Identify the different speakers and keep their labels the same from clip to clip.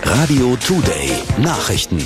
Speaker 1: Radio Today Nachrichten.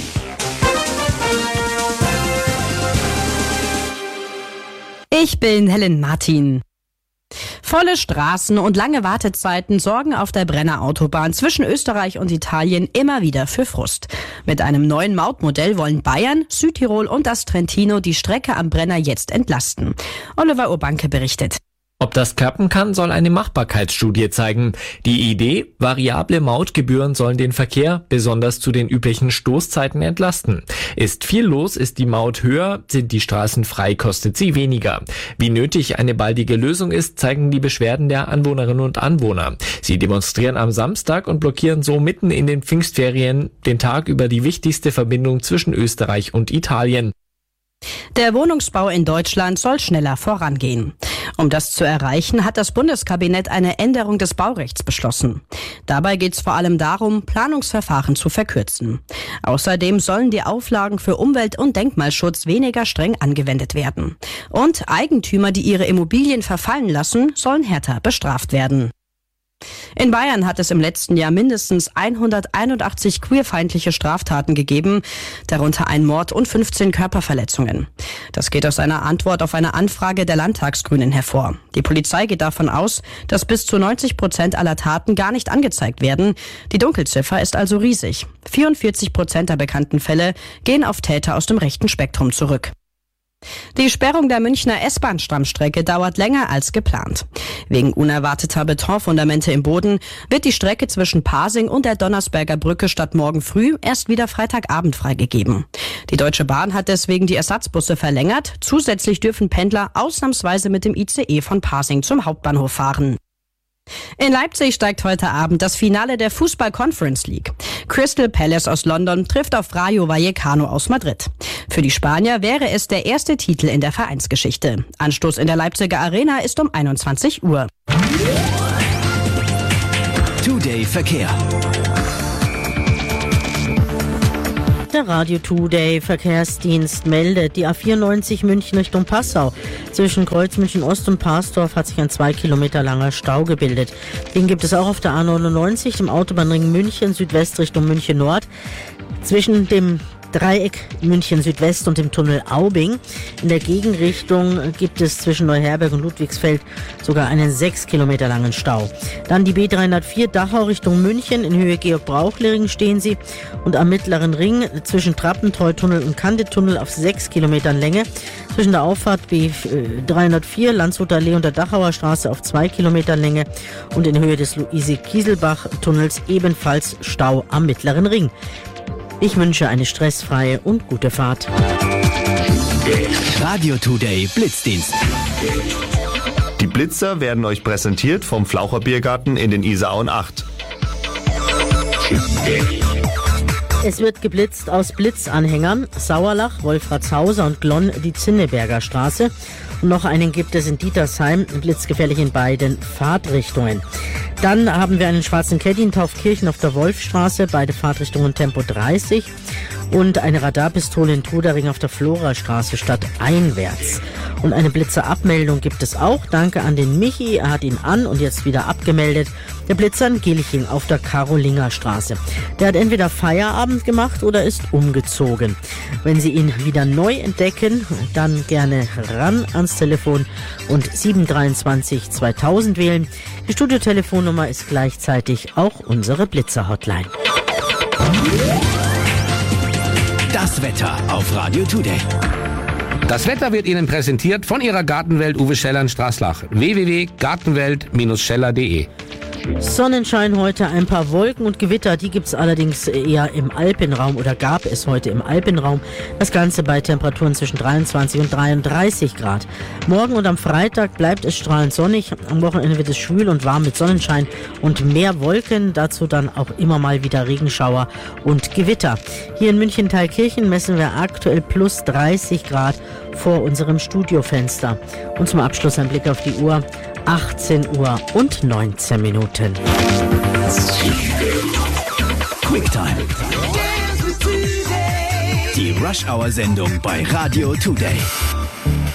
Speaker 2: Ich bin Helen Martin. Volle Straßen und lange Wartezeiten sorgen auf der Brenner Autobahn zwischen Österreich und Italien immer wieder für Frust. Mit einem neuen Mautmodell wollen Bayern, Südtirol und das Trentino die Strecke am Brenner jetzt entlasten. Oliver Urbanke berichtet.
Speaker 3: Ob das klappen kann, soll eine Machbarkeitsstudie zeigen. Die Idee, variable Mautgebühren sollen den Verkehr, besonders zu den üblichen Stoßzeiten, entlasten. Ist viel los, ist die Maut höher, sind die Straßen frei, kostet sie weniger. Wie nötig eine baldige Lösung ist, zeigen die Beschwerden der Anwohnerinnen und Anwohner. Sie demonstrieren am Samstag und blockieren so mitten in den Pfingstferien den Tag über die wichtigste Verbindung zwischen Österreich und Italien.
Speaker 2: Der Wohnungsbau in Deutschland soll schneller vorangehen. Um das zu erreichen, hat das Bundeskabinett eine Änderung des Baurechts beschlossen. Dabei geht es vor allem darum, Planungsverfahren zu verkürzen. Außerdem sollen die Auflagen für Umwelt- und Denkmalschutz weniger streng angewendet werden. Und Eigentümer, die ihre Immobilien verfallen lassen, sollen härter bestraft werden. In Bayern hat es im letzten Jahr mindestens 181 queerfeindliche Straftaten gegeben, darunter ein Mord und 15 Körperverletzungen. Das geht aus einer Antwort auf eine Anfrage der Landtagsgrünen hervor. Die Polizei geht davon aus, dass bis zu 90% aller Taten gar nicht angezeigt werden. Die Dunkelziffer ist also riesig. 44% der bekannten Fälle gehen auf Täter aus dem rechten Spektrum zurück. Die Sperrung der Münchner S-Bahn-Stammstrecke dauert länger als geplant. Wegen unerwarteter Betonfundamente im Boden wird die Strecke zwischen Pasing und der Donnersberger Brücke statt morgen früh erst wieder Freitagabend freigegeben. Die Deutsche Bahn hat deswegen die Ersatzbusse verlängert. Zusätzlich dürfen Pendler ausnahmsweise mit dem ICE von Pasing zum Hauptbahnhof fahren. In Leipzig steigt heute Abend das Finale der Fußball-Conference League. Crystal Palace aus London trifft auf Rayo Vallecano aus Madrid. Für die Spanier wäre es der erste Titel in der Vereinsgeschichte. Anstoß in der Leipziger Arena ist um 21 Uhr.
Speaker 1: Today Verkehr.
Speaker 4: Der Radio Today Verkehrsdienst meldet, die A94 München Richtung Passau. Zwischen Kreuz München Ost und Parsdorf hat sich ein 2 Kilometer langer Stau gebildet. Den gibt es auch auf der A99 im Autobahnring München Südwest Richtung München Nord. Zwischen dem Dreieck München Südwest und dem Tunnel Aubing. In der Gegenrichtung gibt es zwischen Neuherberg und Ludwigsfeld sogar einen 6 Kilometer langen Stau. Dann die B304 Dachau Richtung München. In Höhe Georg-Brauchlering stehen sie. Und am Mittleren Ring zwischen Trappentreu-Tunnel und Kanditunnel auf 6 Kilometern Länge. Zwischen der Auffahrt B304 Landshuter Allee und der Dachauer Straße auf 2 Kilometer Länge. Und in Höhe des Luise-Kieselbach-Tunnels ebenfalls Stau am Mittleren Ring. Ich wünsche eine stressfreie und gute Fahrt.
Speaker 1: Radio Today Blitzdienst.
Speaker 5: Die Blitzer werden euch präsentiert vom Flaucher Biergarten in den Isarauen 8.
Speaker 4: Es wird geblitzt aus Blitzanhängern. Sauerlach, Wolfratshauser und Glonn die Zinneberger Straße. Und noch einen gibt es in Dietersheim, blitzgefährlich in beiden Fahrtrichtungen. Dann haben wir einen schwarzen Caddy in Taufkirchen auf der Wolfstraße, beide Fahrtrichtungen Tempo 30. Und eine Radarpistole in Trudering auf der Florastraße stadteinwärts. Und eine Blitzerabmeldung gibt es auch. Danke an den Michi, er hat ihn an und jetzt wieder abgemeldet. Der Blitzer in Gilching auf der Karolingerstraße. Der hat entweder Feierabend gemacht oder ist umgezogen. Wenn Sie ihn wieder neu entdecken, dann gerne ran ans Telefon und 723 2000 wählen. Die Studiotelefonnummer ist gleichzeitig auch unsere Blitzer-Hotline.
Speaker 1: Das Wetter auf Radio Today.
Speaker 6: Das Wetter wird Ihnen präsentiert von Ihrer Gartenwelt Uwe Scheller in Straßlach. www.gartenwelt-scheller.de.
Speaker 4: Sonnenschein heute, ein paar Wolken und Gewitter, die gibt's allerdings eher im Alpenraum oder gab es heute im Alpenraum. Das Ganze bei Temperaturen zwischen 23 und 33 Grad. Morgen und am Freitag bleibt es strahlend sonnig. Am Wochenende wird es schwül und warm mit Sonnenschein und mehr Wolken. Dazu dann auch immer mal wieder Regenschauer und Gewitter. Hier in München-Thalkirchen messen wir aktuell plus 30 Grad vor unserem Studiofenster. Und zum Abschluss ein Blick auf die Uhr. 18 Uhr und 19 Minuten.
Speaker 1: Quicktime. Die Rush-Hour-Sendung bei Radio Today.